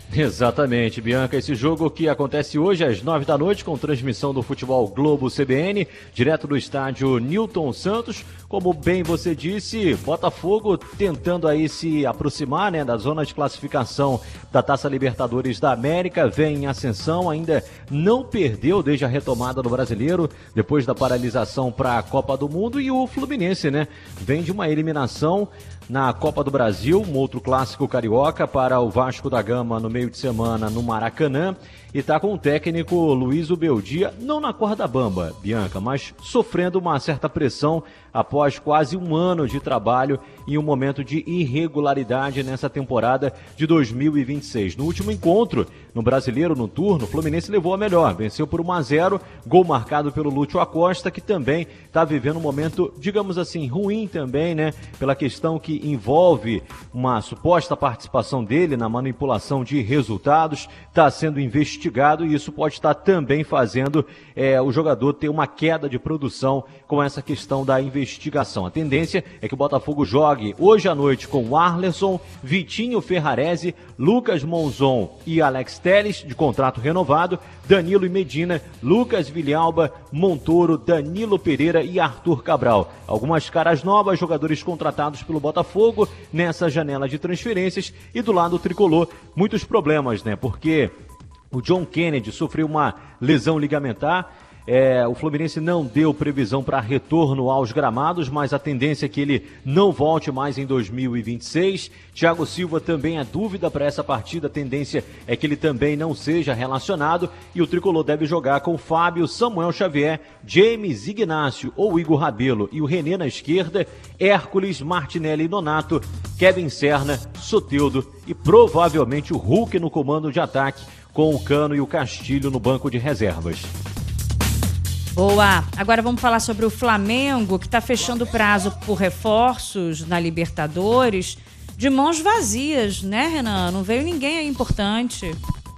Exatamente, Bianca. Esse jogo que acontece hoje às 9 da noite com transmissão do Futebol Globo CBN, direto do estádio Newton Santos. Como bem você disse, Botafogo tentando aí se aproximar, né, da zona de classificação da Taça Libertadores da América, vem em ascensão, ainda não perdeu desde a retomada do Brasileiro, depois da paralisação para a Copa do Mundo, e o Fluminense, né, vem de uma eliminação na Copa do Brasil, um outro clássico carioca para o Vasco da Gama no meio de semana no Maracanã, e está com o técnico Luiz Ubeldia, não na corda bamba, Bianca, mas sofrendo uma certa pressão após quase um ano de trabalho em um momento de irregularidade nessa temporada de 2026. No último encontro, no Brasileiro, no turno, o Fluminense levou a melhor, venceu por 1-0, gol marcado pelo Lúcio Acosta, que também está vivendo um momento, digamos assim, ruim também, né, pela questão que envolve uma suposta participação dele na manipulação de resultados, está sendo investigado e isso pode estar também fazendo o jogador ter uma queda de produção com essa questão da investigação. A tendência é que o Botafogo jogue hoje à noite com Arlerson, Vitinho Ferrarese, Lucas Monzon e Alex Telles, de contrato renovado, Danilo e Medina, Lucas Villalba, Montoro, Danilo Pereira e Arthur Cabral. Algumas caras novas, jogadores contratados pelo Botafogo nessa janela de transferências, e do lado tricolor, muitos problemas, né? Porque o John Kennedy sofreu uma lesão ligamentar. O Fluminense não deu previsão para retorno aos gramados, mas a tendência é que ele não volte mais em 2026. Thiago Silva também é dúvida para essa partida, a tendência é que ele também não seja relacionado, e o tricolor deve jogar com Fábio, Samuel Xavier, James Ignácio ou Igor Rabelo, e o René na esquerda, Hércules, Martinelli e Nonato, Kevin Serna, Soteldo e provavelmente o Hulk no comando de ataque, com o Cano e o Castilho no banco de reservas. Boa! Agora vamos falar sobre o Flamengo, que está fechando o prazo por reforços na Libertadores de mãos vazias, né, Renan? Não veio ninguém aí importante.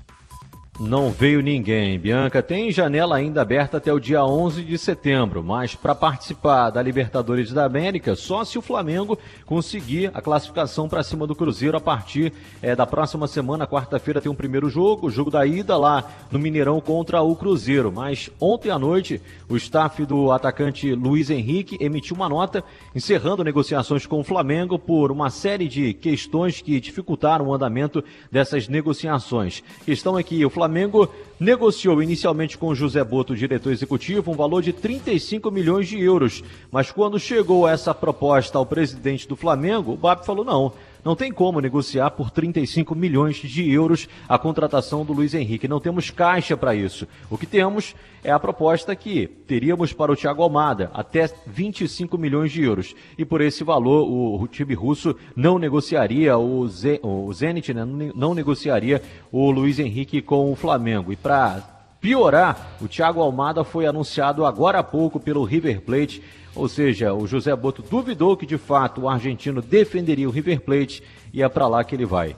Não veio ninguém, Bianca. Tem janela ainda aberta até o dia 11 de setembro, mas para participar da Libertadores da América, só se o Flamengo conseguir a classificação para cima do Cruzeiro a partir da próxima semana. Quarta-feira tem um primeiro jogo, o jogo da ida lá no Mineirão contra o Cruzeiro. Mas ontem à noite, o staff do atacante Luiz Henrique emitiu uma nota encerrando negociações com o Flamengo por uma série de questões que dificultaram o andamento dessas negociações. A questão é que o Flamengo negociou inicialmente com José Boto, diretor executivo, um valor de 35 milhões de euros. Mas quando chegou essa proposta ao presidente do Flamengo, o BAP falou não tem como negociar por 35 milhões de euros a contratação do Luiz Henrique. Não temos caixa para isso. O que temos é a proposta que teríamos para o Thiago Almada, até 25 milhões de euros. E por esse valor, o time russo não negociaria, o Zenit, né, não negociaria o Luiz Henrique com o Flamengo. E para piorar, o Thiago Almada foi anunciado agora há pouco pelo River Plate. Ou seja, o José Boto duvidou que de fato o argentino defenderia o River Plate, e é para lá que ele vai.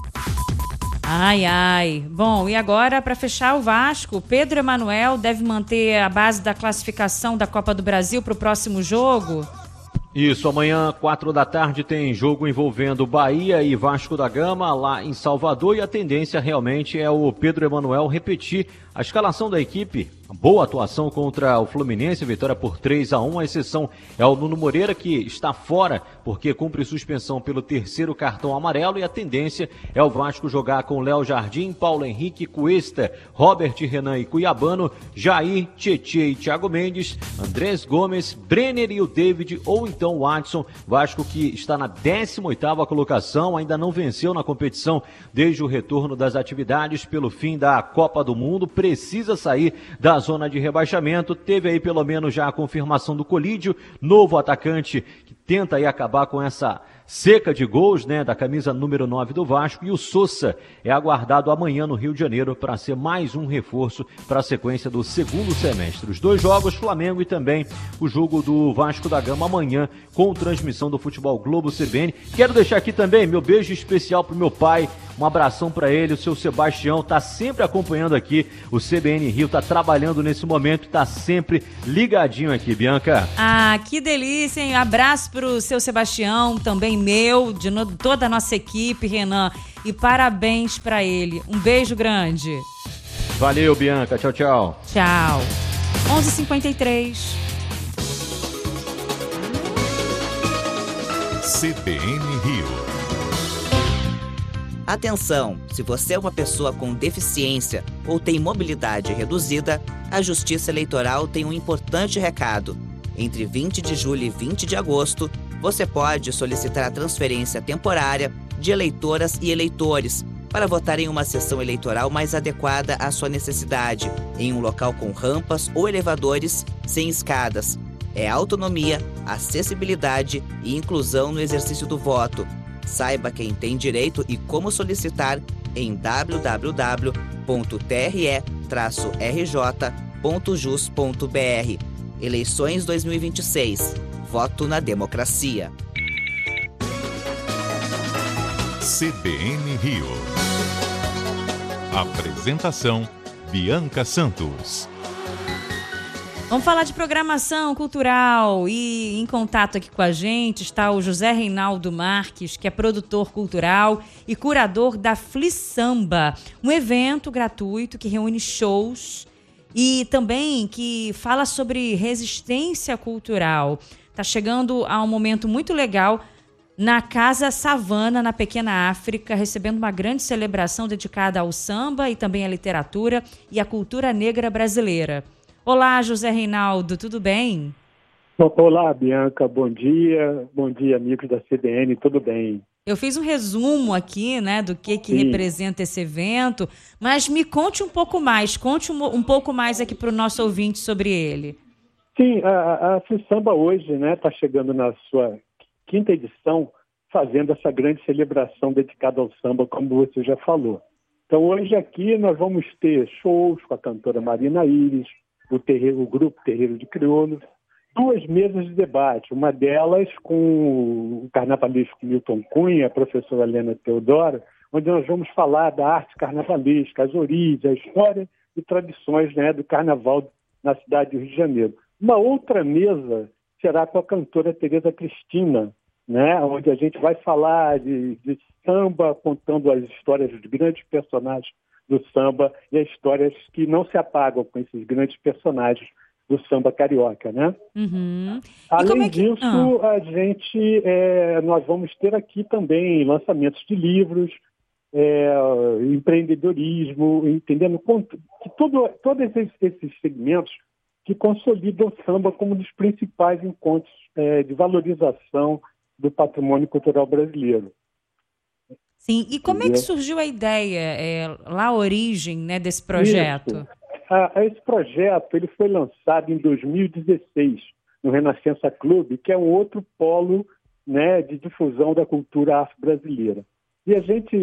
Ai. Bom, e agora, para fechar, o Vasco, Pedro Emanuel deve manter a base da classificação da Copa do Brasil para o próximo jogo? Isso, amanhã, 4 da tarde, tem jogo envolvendo Bahia e Vasco da Gama lá em Salvador, e a tendência realmente é o Pedro Emanuel repetir a escalação da equipe. Boa atuação contra o Fluminense, vitória por 3-1, a exceção é o Nuno Moreira, que está fora porque cumpre suspensão pelo terceiro cartão amarelo, e a tendência é o Vasco jogar com Léo Jardim, Paulo Henrique, Cuesta, Robert, Renan e Cuiabano, Jair, Tietê e Thiago Mendes, Andrés Gomes, Brenner e o David, ou então o Watson. Vasco que está na 18ª colocação, ainda não venceu na competição desde o retorno das atividades pelo fim da Copa do Mundo, precisa sair da zona de rebaixamento. Teve aí pelo menos já a confirmação do Colídio, novo atacante que tenta aí acabar com essa seca de gols, né, da camisa número 9 do Vasco, e o Sousa é aguardado amanhã no Rio de Janeiro para ser mais um reforço para a sequência do segundo semestre. Os dois jogos, Flamengo e também o jogo do Vasco da Gama amanhã, com transmissão do Futebol Globo CBN. Quero deixar aqui também meu beijo especial pro meu pai, Um abração para ele, o seu Sebastião tá sempre acompanhando aqui o CBN Rio, tá trabalhando nesse momento, tá sempre ligadinho aqui, Bianca. Ah, que delícia, hein? Abraço pro seu Sebastião, também meu, de toda a nossa equipe, Renan, e parabéns para ele. Um beijo grande. Valeu, Bianca. Tchau, tchau. Tchau. 11h53. CBN Rio. Atenção! Se você é uma pessoa com deficiência ou tem mobilidade reduzida, a Justiça Eleitoral tem um importante recado. Entre 20 de julho e 20 de agosto, você pode solicitar a transferência temporária de eleitoras e eleitores para votar em uma sessão eleitoral mais adequada à sua necessidade, em um local com rampas ou elevadores sem escadas. É autonomia, acessibilidade e inclusão no exercício do voto. Saiba quem tem direito e como solicitar em www.tre-rj.jus.br. Eleições 2026. Voto na democracia. CBN Rio. Apresentação: Bianca Santos. Vamos falar de programação cultural e em contato aqui com a gente está o José Reinaldo Marques, que é produtor cultural e curador da Fli-Samba, um evento gratuito que reúne shows e também que fala sobre resistência cultural. Está chegando a um momento muito legal na Casa Savana, na Pequena África, recebendo uma grande celebração dedicada ao samba e também à literatura e à cultura negra brasileira. Olá, José Reinaldo, tudo bem? Olá, Bianca, bom dia. Bom dia, amigos da CBN, tudo bem? Eu fiz um resumo aqui, né, do que representa esse evento, mas me conte um pouco mais, um pouco mais aqui para o nosso ouvinte sobre ele. Sim, a Fli-Samba hoje, né, está chegando na sua quinta edição, fazendo essa grande celebração dedicada ao samba, como você já falou. Então, hoje aqui nós vamos ter shows com a cantora Marina Iris, o grupo Terreiro de Crioulos, 2 mesas de debate, uma delas com o carnavalesco Milton Cunha, a professora Helena Teodoro, onde nós vamos falar da arte carnavalesca, as origens, a história e tradições, né, do carnaval na cidade do Rio de Janeiro. Uma outra mesa será com a cantora Tereza Cristina, né, onde a gente vai falar de samba, contando as histórias dos grandes personagens do samba e as histórias que não se apagam com esses grandes personagens do samba carioca, né? Uhum. Além disso, nós vamos ter aqui também lançamentos de livros, empreendedorismo, entendendo que todos esses segmentos que consolidam o samba como um dos principais encontros de valorização do patrimônio cultural brasileiro. Sim, e como é que surgiu a ideia, lá a origem, né, desse projeto? Esse projeto ele foi lançado em 2016 no Renascença Clube, que é um outro polo, né, de difusão da cultura afro-brasileira. E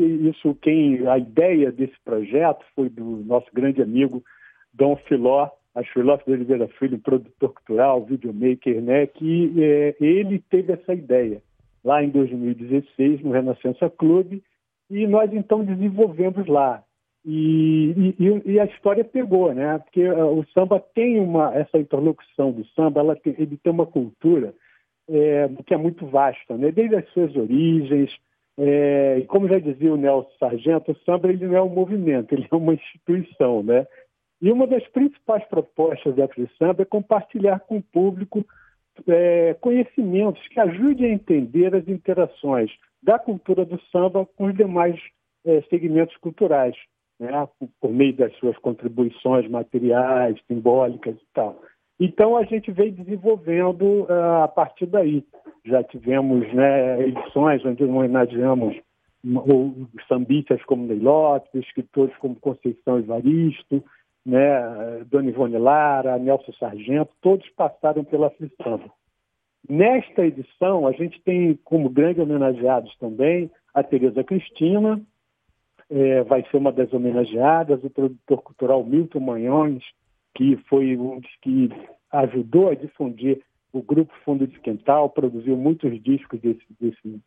a ideia desse projeto foi do nosso grande amigo Dom Filó, Filó de Oliveira Filho, produtor cultural, videomaker, né, que ele teve essa ideia lá em 2016 no Renascença Clube, e nós então desenvolvemos lá. E a história pegou, né? Porque o samba tem essa interlocução do samba, ele tem uma cultura que é muito vasta, né? Desde as suas origens, e como já dizia o Nelson Sargento, o samba ele não é um movimento, ele é uma instituição, né? E uma das principais propostas da Fli-Samba é compartilhar com o público conhecimentos que ajudem a entender as interações da cultura do samba com os demais segmentos culturais, né, por meio das suas contribuições materiais, simbólicas e tal. Então, a gente veio desenvolvendo a partir daí. Já tivemos, né, edições onde homenageamos os sambistas como Ney Lopes, escritores como Conceição Evaristo, né, Dona Ivone Lara, Nelson Sargento, todos passaram pela Fli-Samba. Nesta edição, a gente tem como grandes homenageados também a Tereza Cristina, vai ser uma das homenageadas, o produtor cultural Milton Manhões, que foi um dos que ajudou a difundir o Grupo Fundo de Quintal, produziu muitos discos desse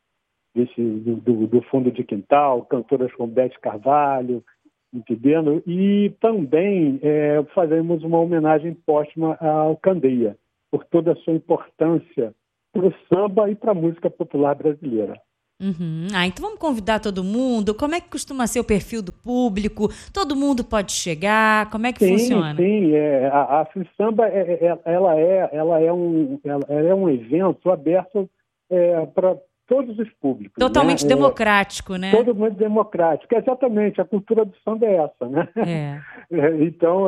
do fundo de quintal, cantoras como Beth Carvalho, entendendo? E também fazemos uma homenagem póstuma ao Candeia, por toda a sua importância para o samba e para a música popular brasileira. Uhum. Então vamos convidar todo mundo. Como é que costuma ser o perfil do público? Todo mundo pode chegar? Como é que funciona? Sim, a Samba ela é um evento aberto para todos os públicos. Totalmente democrático, né? Totalmente democrático. Exatamente, a cultura do samba é essa, né? Então,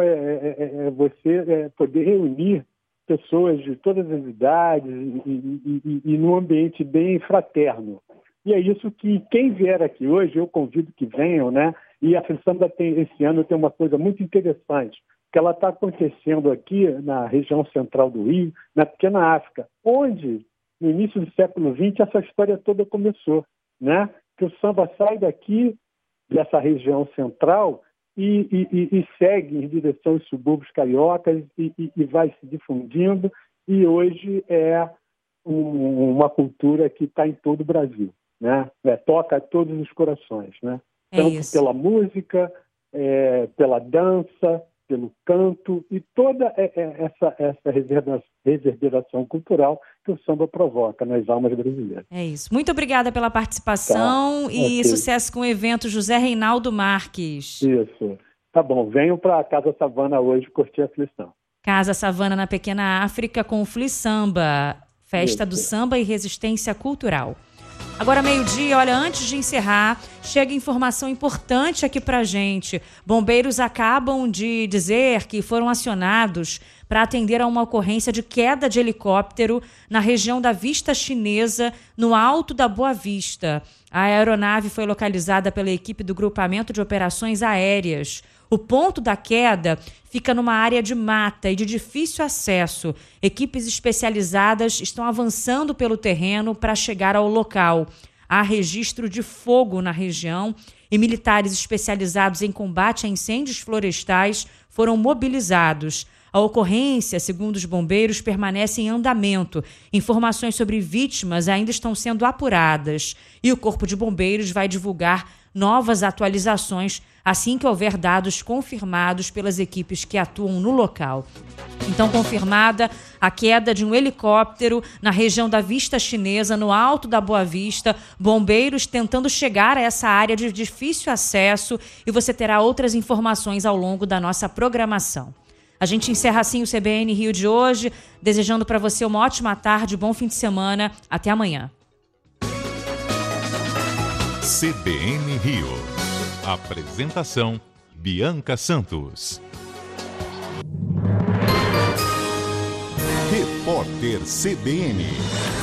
você poder reunir pessoas de todas as idades e num ambiente bem fraterno. E é isso que quem vier aqui hoje, eu convido que venham, né? E a Samba esse ano tem uma coisa muito interessante, que ela está acontecendo aqui na região central do Rio, na Pequena África, onde, no início do século XX, essa história toda começou, né? Que o samba sai daqui, dessa região central, e segue em direção aos subúrbios cariocas e vai se difundindo, e hoje é uma cultura que está em todo o Brasil, né? Toca todos os corações, né? Tanto pela música, pela dança, pelo canto e toda essa reverberação cultural que o samba provoca nas almas brasileiras. É isso. Muito obrigada pela participação e sucesso com o evento José Reinaldo Marques. Isso. Tá bom, venham para a Casa Savana hoje curtir a Flição. Casa Savana na Pequena África com o Fliçamba, festa do samba e resistência cultural. Agora, meio-dia, olha, antes de encerrar, chega informação importante aqui pra gente. Bombeiros acabam de dizer que foram acionados para atender a uma ocorrência de queda de helicóptero na região da Vista Chinesa, no Alto da Boa Vista. A aeronave foi localizada pela equipe do Grupamento de Operações Aéreas. O ponto da queda fica numa área de mata e de difícil acesso. Equipes especializadas estão avançando pelo terreno para chegar ao local. Há registro de fogo na região e militares especializados em combate a incêndios florestais foram mobilizados. A ocorrência, segundo os bombeiros, permanece em andamento. Informações sobre vítimas ainda estão sendo apuradas. E o Corpo de Bombeiros vai divulgar novas atualizações assim que houver dados confirmados pelas equipes que atuam no local. Então, confirmada a queda de um helicóptero na região da Vista Chinesa, no Alto da Boa Vista, bombeiros tentando chegar a essa área de difícil acesso, e você terá outras informações ao longo da nossa programação. A gente encerra assim o CBN Rio de hoje, desejando para você uma ótima tarde, bom fim de semana. Até amanhã. CBN Rio. Apresentação: Bianca Santos. Repórter CBN.